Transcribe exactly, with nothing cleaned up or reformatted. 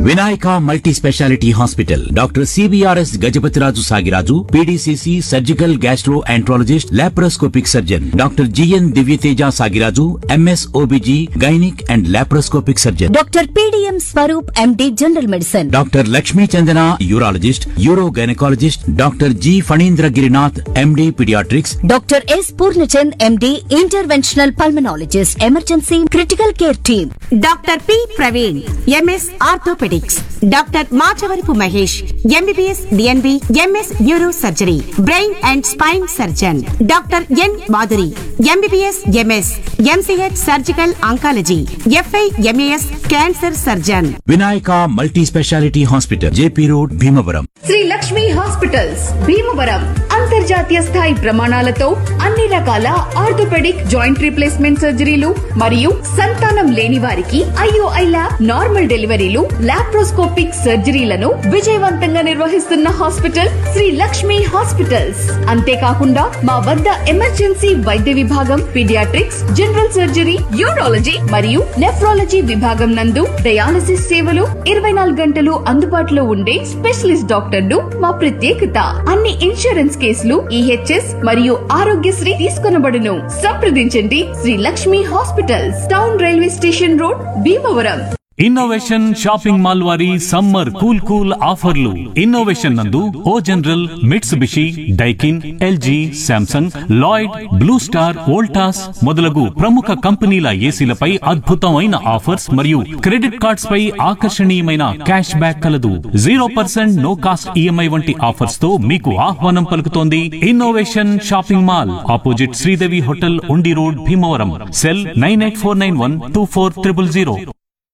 Vinayaka multi speciality hospital doctor CBRS Gajapathiraju Sagiraju PDCC surgical gastro enterologist laparoscopic surgeon doctor GN Divyateja Sagiraju MS OBG gynaec and laparoscopic surgeon doctor PDM Swaroop MD general medicine doctor Lakshmi Chandana urologist euro gynaecologist doctor G Phanindra Girinath MD paediatrics doctor yes Purnachand MD interventional pulmonologist emergency critical care team doctor P Praveen MS orthopaedics doctor Machavarapu Mahesh MBBS DNB MS neuro surgery brain and spine surgeon doctor N Madhuri MBBS MS MCh surgical oncology f i MAS cancer surgeon. Vinayaka multi speciality hospital JP road Bhimavaram. Shri Lakshmi hospitals Bhimavaram అంతర్జాతీయ స్థాయి ప్రమాణాలతో అన్ని రకాల orthopaedic joint replacement సర్జరీలు మరియు సంతానం లేని వారికి ఐఓఐ ల్యాబ్ నార్మల్ డెలివరీలు లాప్రోస్కోపిక్ సర్జరీలను విజయవంతంగా నిర్వహిస్తున్న హాస్పిటల్ శ్రీ లక్ష్మి హాస్పిటల్స్. అంతేకాకుండా మా వద్ద ఎమర్జెన్సీ వైద్య విభాగం, పీడియాట్రిక్స్, జనరల్ సర్జరీ, యూరాలజీ మరియు నెఫ్రాలజీ విభాగం నందు డయాలసిస్ సేవలు ఇరవై నాలుగు గంటలు అందుబాటులో ఉండే స్పెషలిస్ట్ డాక్టర్లు మా ప్రత్యేకత. అన్ని ఇన్సూరెన్స్ కేసులు ఈహెచ్ఎస్ మరియు ఆరోగ్యశ్రీ తీసుకొనబడును. సంప్రదించండి Shri Lakshmi hospitals, town railway station road, Bhimavaram. Innovation shopping mall వారి సమ్మర్ కూల్ కూల్ ఆఫర్లు. ఇన్నోవేషన్ నందు ఓ general, Mitsubishi, Daikin, LG, Samsung, Lloyd, blue star, Voltas మొదలగు ప్రముఖ కంపెనీల ఏసీలపై అద్భుతమైన ఆఫర్స్ మరియు క్రెడిట్ కార్డ్స్ పై ఆకర్షణీయమైన క్యాష్ బ్యాక్ కలదు. Zero percent no cost EMI వంటి ఆఫర్స్ తో మీకు ఆహ్వానం పలుకుతోంది innovation shopping mall, opposite Sridevi hotel, ఉండి road, Bhimavaram. Cell nine eight four nine one two four triple zero.